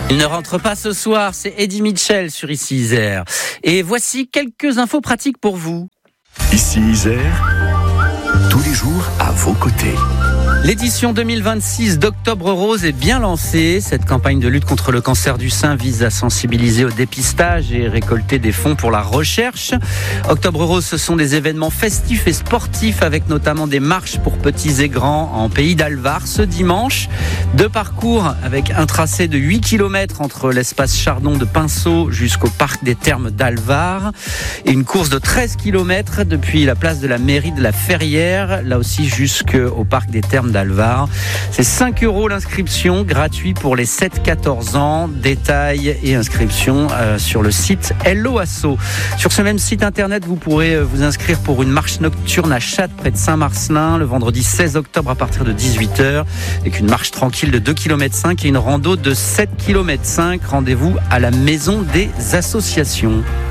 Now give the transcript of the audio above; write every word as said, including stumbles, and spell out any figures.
Il ne rentre pas ce soir, c'est Eddie Mitchell sur Ici Isère. Et voici quelques infos pratiques pour vous. Ici Isère, tous les jours à vos côtés. L'édition deux mille vingt-six d'Octobre Rose est bien lancée. Cette campagne de lutte contre le cancer du sein vise à sensibiliser au dépistage et récolter des fonds pour la recherche. Octobre Rose, ce sont des événements festifs et sportifs avec notamment des marches pour petits et grands en pays d'Alvar ce dimanche. Deux parcours avec un tracé de huit kilomètres entre l'espace Chardon de Pinceau jusqu'au parc des Thermes d'Alvar et une course de treize kilomètres depuis la place de la mairie de la Ferrière, là aussi jusqu'au parc des Thermes d'Alvar. C'est cinq euros l'inscription, gratuit pour les sept quatorze ans. Détails et inscriptions euh, sur le site Hello Asso. Sur ce même site internet, vous pourrez vous inscrire pour une marche nocturne à Châtes près de Saint-Marcelin le vendredi seize octobre à partir de dix-huit heures avec une marche tranquille de deux virgule cinq kilomètres et une rando de sept virgule cinq kilomètres. Rendez-vous à la Maison des Associations.